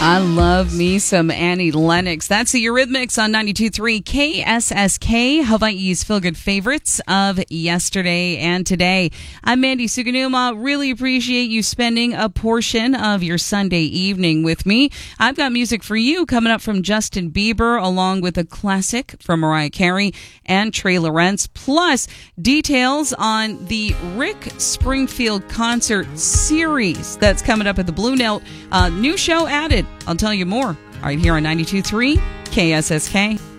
I love me some Annie Lennox. That's the Eurythmics on 92.3 KSSK, Hawaii's feel-good favorites of yesterday and today. I'm Mandy Suganuma. Really appreciate you spending a portion of your Sunday evening with me. I've got music for you coming up from Justin Bieber, along with a classic from Mariah Carey and Trey Lorentz, plus details on the Rick Springfield concert series that's coming up at the Blue Note. New show added. I'll tell you more right here on 92.3 KSSK.